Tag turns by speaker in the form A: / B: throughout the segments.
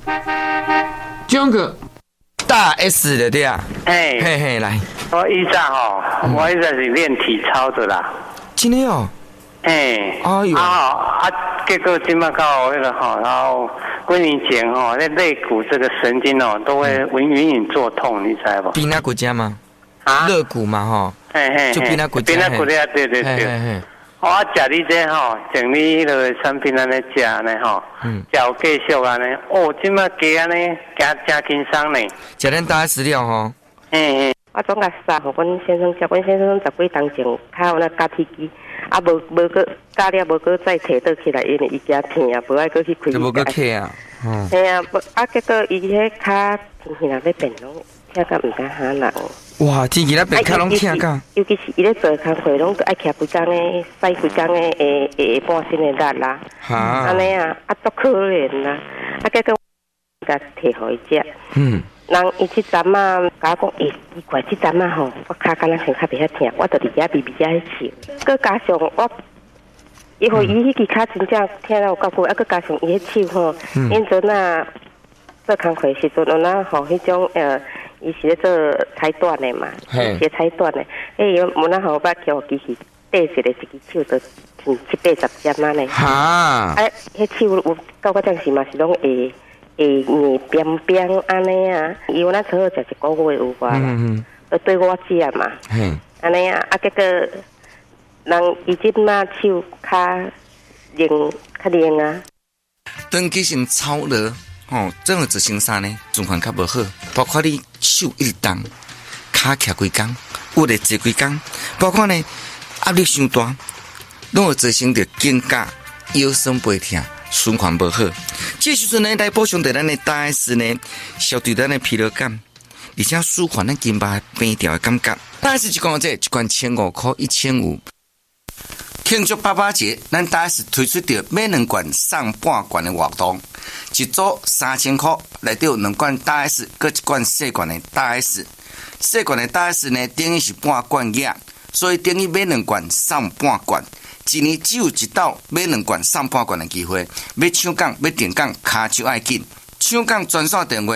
A: 江哥，大 S 的对啊。嘿嘿，来。
B: 我以前我一直是练体操的啦。
A: 真的哦。哎呦。
B: 结果今麦到那个然后几年前那肋骨这个神经都会隐隐作痛，你知道不？
A: 比那骨架吗？肋骨嘛就比那骨架。
B: 比那骨架，对对对。我食你这整理迄个产品安尼食呢食有继续安尼。今麦加安尼加真轻松呢。
A: 食咱大 S 了
C: 我总甲杀，阮先生食，阮先生10几当前较有那加体机，无个加了无个再摕倒起来，因为伊惊疼啊，无爱过去开。
A: 就无个起啊。
C: 嘿啊，结果伊迄骹天气若要变拢，疼甲毋敢喊人。
A: 哇，天气若变较拢疼甲。
C: 尤其是伊咧做工课，拢爱徛规工诶，洗规工诶，下半身诶力啦。安尼啊，足可怜啦。结果甲摕互伊食。人伊即阵啊，甲我讲，奇怪，即阵啊我骹敢若像较袂遐疼，我就伫遐微微遐笑。佮加上我，伊互伊迄支骹真正疼到有够久，佮加上伊迄手因阵啊做工课时阵，有那迄种伊是咧做裁断的嘛，是裁断的。伊无那捌叫机器短一个一支手就70-80针安尼。迄手有到我阵时嘛是拢会硬扁扁安尼啊，伊有那初好食1个月有吧啦，都对我食嘛，安尼啊，结果人伊即马手较灵啊。
A: 长期性操劳整个做生产呢，状况较无好，包括你手一直动，骹徛规工，有咧坐规工，包括呢压力伤大，拢会造成着肩胛、腰酸背痛。循环不好，这时阵呢来补充着咱的大 S 呢，消除咱的疲劳感，而且舒缓咱筋巴变调的感觉。大 S 一罐这1罐1500块，1500。庆祝爸爸节，咱大 S 推出着买2罐送半罐的活动，一组3000块，内底有2罐大 S， 搁1罐细罐的大 S。细罐的大 S 呢，等于是半罐液，所以等于买2罐送半罐。一年只有一道买2罐送半罐的机会，要抢讲要订讲，卡就爱紧。抢讲专线电话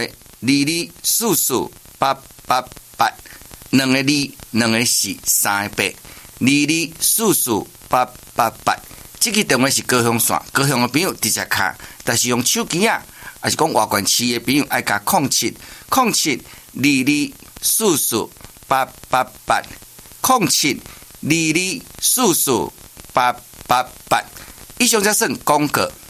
A: 22448888，2个2，2个4，3个8，22448888。这个电话是高雄线，高雄的朋友直接卡，但是用手机啊，还是讲外县市的朋友爱加070722448888，0722448888。以上才算广告。